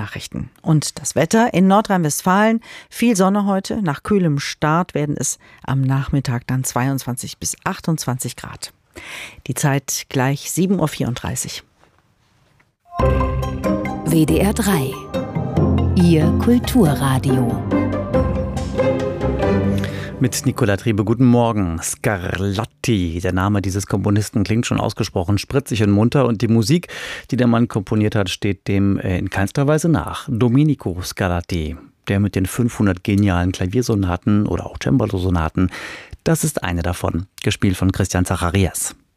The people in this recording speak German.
Nachrichten. Und das Wetter in Nordrhein-Westfalen. Viel Sonne heute. Nach kühlem Start werden es am Nachmittag dann 22 bis 28 Grad. Die Zeit gleich 7.34 Uhr. WDR 3. Ihr Kulturradio. Mit Nicola Triebe, guten Morgen. Scarlatti, der Name dieses Komponisten klingt schon ausgesprochen spritzig und munter und die Musik, die der Mann komponiert hat, steht dem in keinster Weise nach. Domenico Scarlatti, der mit den 500 genialen Klaviersonaten oder auch Cembalo-Sonaten, das ist eine davon, gespielt von Christian Zacharias.